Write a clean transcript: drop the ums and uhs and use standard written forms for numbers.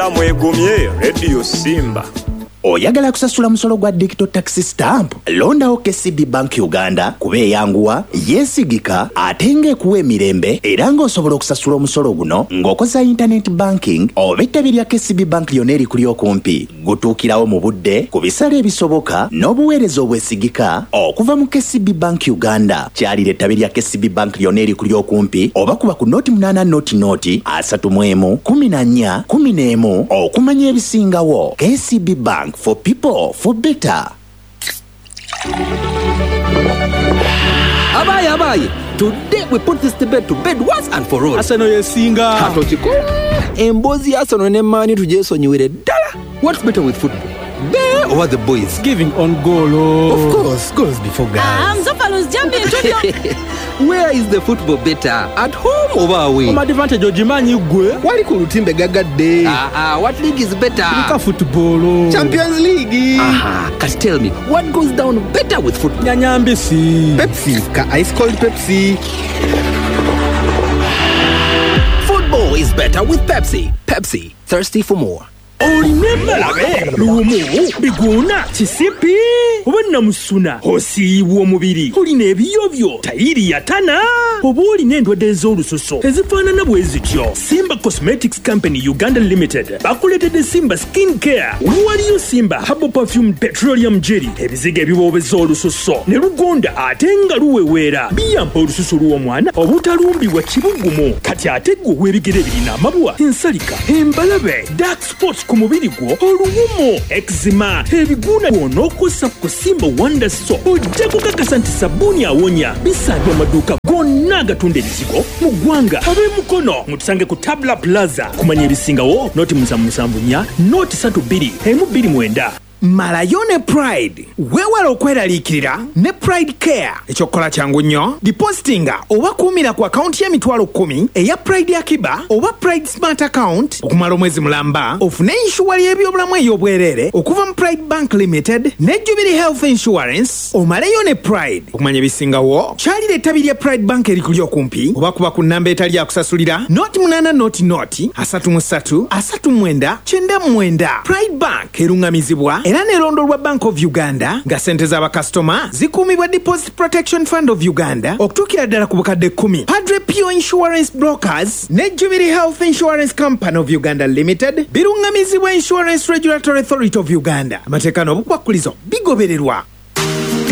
mwegumye Radio Simba. Oyagala kusasula musolo gwa digital tax stamp? Londawo KCB Bank Uganda kube yanguwa, yesigika, atenge kuwe mirembe, era ng'osobola okusasula omusolo guno ng'okoza internet banking oba ettabi lya KCB Bank lyonna erikuli okumpi. Gutuukirawo mu budde ku bisale ebisoboka n'obuweereza obwesigika okuva mu KCB Bank Uganda. Kyalira ettabi lya KCB Bank lyonna erikuli okumpi oba kuba ku noti 8 noti 31 okumanya ebisingawo. KCB Bank, for people, for better. Abaye. Today we put this debate to bed once and for all. Asano yesinga. Hatochiko. Embozi Asano ne Mani tujesonyiwire ddala. What's better with football? They or the boys? Giving on goal. Of course, goals before guys. Zopalo's jumping into Where is the football better? At home or away? Home advantage ojimanyi gwe. Wali ku lutimbe gagadde. What league is better? Luka football. Champions League. Just tell me, what goes down better with football? Nyanyambisi. Pepsi. Ice cold Pepsi. Football is better with Pepsi. Pepsi. Thirsty for more. Olimembalabe lumu biguna kisipi obonna musuna osiibwa omubiri olina ebiyobyo tayiri yatana oba olina endwadde ez'olususo ezifaanana bwe zityo. Simba Cosmetics Company Uganda Limited bakuleetedde Simba Skin Care. Waliyo Simba Herbal Perfume Petroleum Jelly, ebiziga ebiboobeza olususo ne lugonda ate nga luweweera, biyamba olususo lw'omwana obutalumbibwa kibugumu. Kati ate ggwe ow'ebigere birina amabwa, ensalika, embalabe, dark spots ku mubiri gwo, oluwumo, eczema, ebiguna bw'onookosa ku Simba Wonder Soap ojja kukakasa nti sabbuuni awonya. Bisangibwa amaduuka gonna agatunda ebizigo mu ggwanga. Ab'emukono mutusange ku Tabla Plaza. Kumanya ebisingawo noti 774 noti 3229. Malayo ne Pride weewala okweraliikirira ne Pride Care. Ekyokukola kyangu nnyo, depositinga oba kuumira ku akaunti y'emitwalo 10 eya Pride Akiba oba Pride Smart Account okumala omwezi mulamba, ofune inshuwali y'ebyobulamu ey'obwereere okuva mu Pride Bank Limited ne Jubilee Health Insurance. Omaleyo ne Pride. Okumanya ebisingawo, kyalira ettabi lya Pride Bank erikuli okumpi oba kuba ku nnamba etali yakusasulira noti 8 noti 33 Pride Bank erungamizibwa era nerondolwa Bank of Uganda nga sente z'abakasitoma zikuumibwa Deposit Protection Fund of Uganda okutuukira ddala ku bukadde 10. Padre Pio Insurance Brokers ne Jubilee Health Insurance Company of Uganda Limited birungamizibwa Insurance Regulatory Authority of Uganda. Amateeka n'obukwakkulizo bigobererwa.